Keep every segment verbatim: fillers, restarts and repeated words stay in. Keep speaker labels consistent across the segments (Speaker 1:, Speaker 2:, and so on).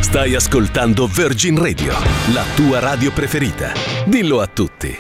Speaker 1: Stai ascoltando Virgin Radio, la tua radio preferita. Dillo a tutti.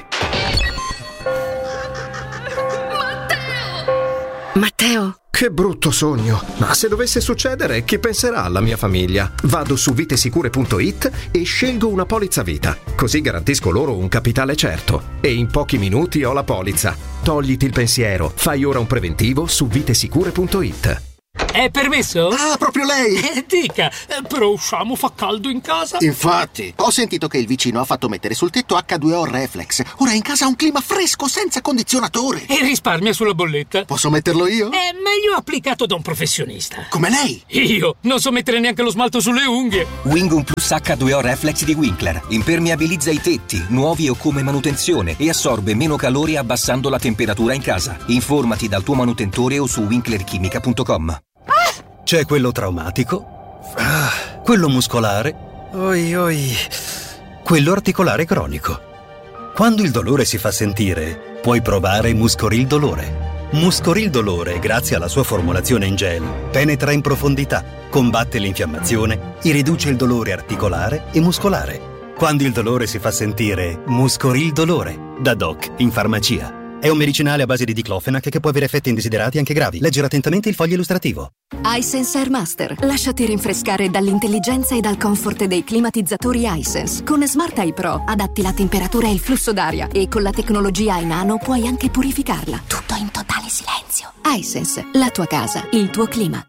Speaker 2: Matteo!
Speaker 3: Che brutto sogno. Ma se dovesse succedere, chi penserà alla mia famiglia? Vado su vitesicure punto it e scelgo una polizza vita. Così garantisco loro un capitale certo. E in pochi minuti ho la polizza. Togliti il pensiero. Fai ora un preventivo su vitesicure punto it.
Speaker 4: È permesso?
Speaker 5: Ah, proprio lei!
Speaker 4: Eh, dica, però usciamo, fa caldo in casa.
Speaker 5: Infatti, ho sentito che il vicino ha fatto mettere sul tetto acca due o Reflex. Ora in casa ha un clima fresco senza condizionatore.
Speaker 4: E risparmia sulla bolletta.
Speaker 5: Posso metterlo io?
Speaker 4: È meglio applicato da un professionista.
Speaker 5: Come lei?
Speaker 4: Io non so mettere neanche lo smalto sulle unghie.
Speaker 6: Wingum Plus acca due o Reflex di Winkler impermeabilizza i tetti, nuovi o come manutenzione, e assorbe meno calore abbassando la temperatura in casa. Informati dal tuo manutentore o su winkler chimica punto com.
Speaker 7: C'è quello traumatico, ah, quello muscolare, oi oi, quello articolare cronico. Quando il dolore si fa sentire, puoi provare Muscoril Dolore. Muscoril Dolore, grazie alla sua formulazione in gel, penetra in profondità, combatte l'infiammazione e riduce il dolore articolare e muscolare. Quando il dolore si fa sentire, Muscoril Dolore, da Doc in farmacia. È un medicinale a base di diclofenac che può avere effetti indesiderati anche gravi. Leggere attentamente il foglio illustrativo.
Speaker 2: iSense Air Master. Lasciati rinfrescare dall'intelligenza e dal comfort dei climatizzatori iSense. Con Smart Eye Pro adatti la temperatura e il flusso d'aria e con la tecnologia iNano puoi anche purificarla. Tutto in totale silenzio. iSense, la tua casa, il tuo clima.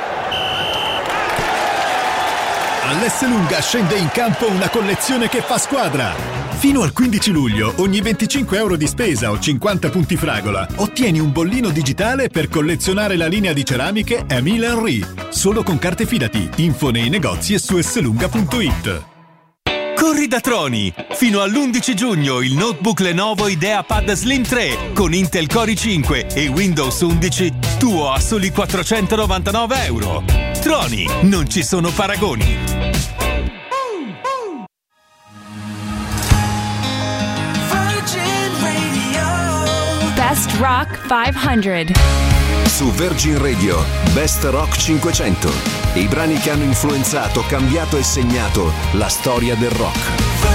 Speaker 8: All'Esselunga scende in campo una collezione che fa squadra. Fino al quindici luglio, ogni venticinque euro di spesa o cinquanta punti fragola, ottieni un bollino digitale per collezionare la linea di ceramiche Emile Henry. Solo con carte Fidati. Info nei negozi e su esselunga punto it.
Speaker 9: Corri da Troni! Fino all'undici giugno il notebook Lenovo IdeaPad Slim tre con Intel Core i cinque e Windows undici tuo a soli quattrocentonovantanove euro. Troni, non ci sono paragoni.
Speaker 10: Best Rock cinquecento.
Speaker 1: Su Virgin Radio, Best Rock cinquecento. I brani che hanno influenzato, cambiato e segnato la storia del rock.